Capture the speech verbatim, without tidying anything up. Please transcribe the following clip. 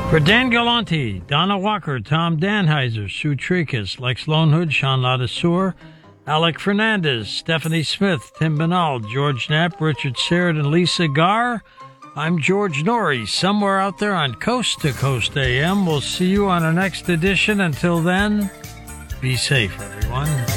For Dan Galante, Donna Walker, Tom Danheiser, Sue Tricus, Lex Lonehood, Sean Ladisseur, Alec Fernandez, Stephanie Smith, Tim Benal, George Knapp, Richard Serrett, and Lisa Garr. I'm George Norrie, somewhere out there on Coast to Coast A M. We'll see you on our next edition. Until then, be safe, everyone.